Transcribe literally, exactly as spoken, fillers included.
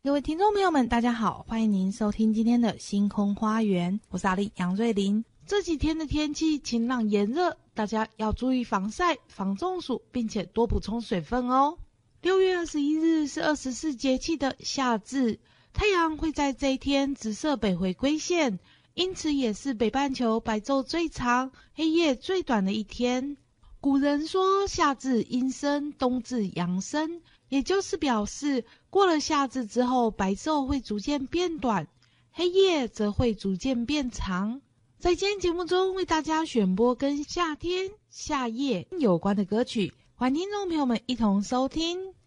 各位听众朋友们大家好，欢迎您收听今天的星空花园，我是阿丽杨瑞玲。这几天的天气晴朗炎热，大家要注意防晒防中暑，并且多补充水分哦。六月二十一日是二十四节气的夏至，太阳会在这一天直射北回归线，因此也是北半球白昼最长黑夜最短的一天。古人说夏至阴生，冬至阳生，也就是表示过了夏至之后，白昼会逐渐变短，黑夜则会逐渐变长。在今天节目中为大家选播跟夏天夏夜有关的歌曲，欢迎听众朋友们一同收听。